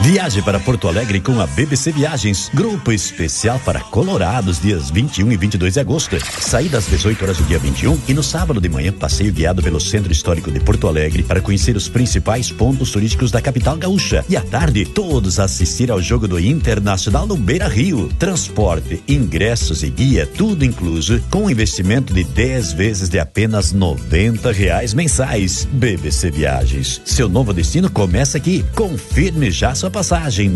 Viaje para Porto Alegre com a BBC Viagens, grupo especial para Colorados, dias 21 e 22 de agosto. Saída às 18 horas do dia 21 e no sábado de manhã, passeio guiado pelo Centro Histórico de Porto Alegre para conhecer os principais pontos turísticos da capital gaúcha. E à tarde, todos assistir ao jogo do Internacional no Beira-Rio. Transporte, ingressos e guia, tudo incluso, com investimento de 10 vezes de apenas R$90 mensais. BBC Viagens, seu novo destino começa aqui. Confirme já sua passagem.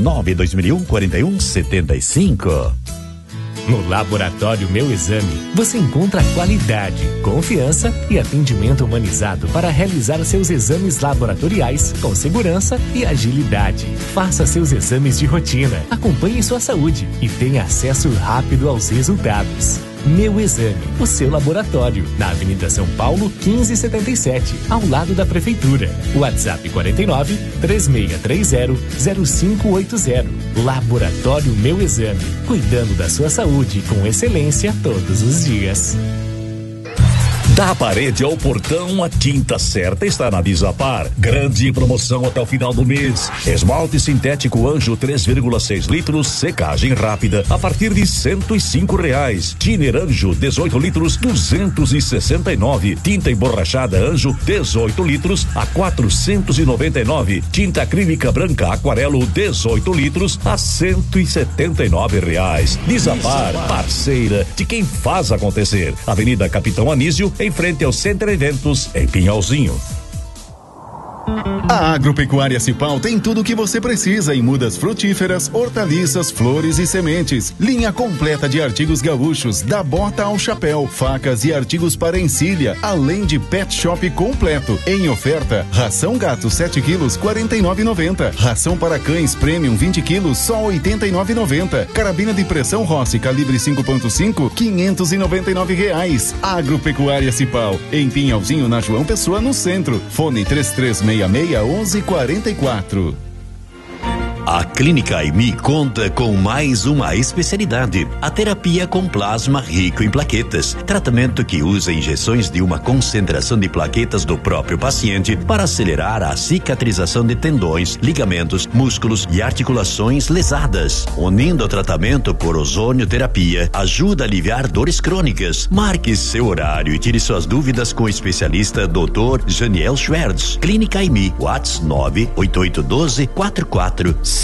92001-4175. No Laboratório Meu Exame, você encontra qualidade, confiança e atendimento humanizado para realizar seus exames laboratoriais com segurança e agilidade. Faça seus exames de rotina, acompanhe sua saúde e tenha acesso rápido aos resultados. Meu Exame, o seu laboratório, na Avenida São Paulo, 1577, ao lado da Prefeitura. WhatsApp 49-3630-0580. Laboratório Meu Exame, cuidando da sua saúde com excelência todos os dias. Da parede ao portão, a tinta certa está na Bisapar. Grande promoção até o final do mês. Esmalte sintético Anjo 3,6 litros, secagem rápida, a partir de R$105. Tiner Anjo 18 litros, 269. Tinta emborrachada Anjo 18 litros, a 499. Tinta acrílica branca Aquarelo 18 litros, a R$179. Bisapar, parceira de quem faz acontecer. Avenida Capitão Anísio, em frente ao Center Eventos, em Pinhalzinho. A Agropecuária Cipal tem tudo o que você precisa em mudas frutíferas, hortaliças, flores e sementes. Linha completa de artigos gaúchos, da bota ao chapéu, facas e artigos para encilha, além de pet shop completo. Em oferta, ração gato 7 quilos, R$49,90. Ração para cães premium 20 quilos, só R$89,90. Carabina de pressão Rossi calibre 5.5, R$599. Agropecuária Cipal, em Pinhalzinho, na João Pessoa, no centro. Fone 3366-1144. A Clínica Aimi conta com mais uma especialidade, a terapia com plasma rico em plaquetas, tratamento que usa injeções de uma concentração de plaquetas do próprio paciente para acelerar a cicatrização de tendões, ligamentos, músculos e articulações lesadas. Unindo o tratamento por ozonioterapia, ajuda a aliviar dores crônicas. Marque seu horário e tire suas dúvidas com o especialista Dr. Janiel Schwertz. Clínica Aimi, WhatsApp 98812-4455.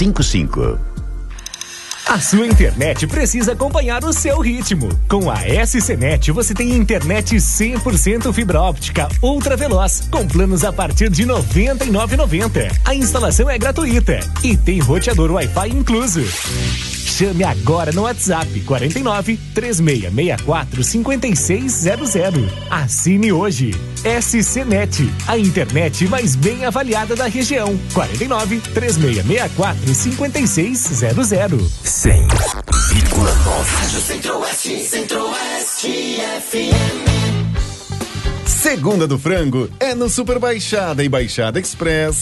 A sua internet precisa acompanhar o seu ritmo. Com a SCNet você tem internet 100% fibra óptica ultra veloz, com planos a partir de R$ 99,90. A instalação é gratuita e tem roteador Wi-Fi incluso. Chame agora no WhatsApp 49-3664-5600. Assine hoje. SCNet, a internet mais bem avaliada da região. 49-3664-5600. 100,9. Rádio Centro-Oeste, Centro-Oeste FM. Segunda do Frango é no Super Baixada e Baixada Express.